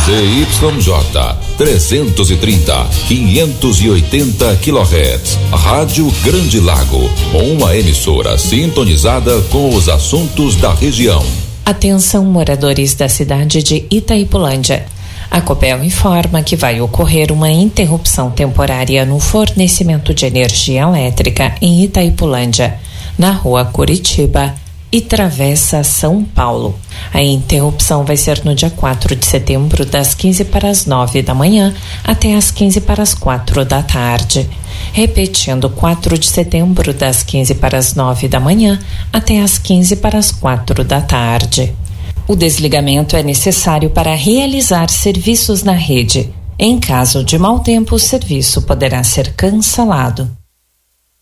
ZYJ 330, 580 kHz. Rádio Grande Lago, uma emissora sintonizada com os assuntos da região. Atenção, moradores da cidade de Itaipulândia. A Copel informa que vai ocorrer uma interrupção temporária no fornecimento de energia elétrica em Itaipulândia, na rua Curitiba e Travessa São Paulo. A interrupção vai ser no dia 4 de setembro, das 15 para as 9 da manhã até as 15 para as 4 da tarde. Repetindo, 4 de setembro, das 15 para as 9 da manhã até as 15 para as 4 da tarde. O desligamento é necessário para realizar serviços na rede. Em caso de mau tempo, o serviço poderá ser cancelado.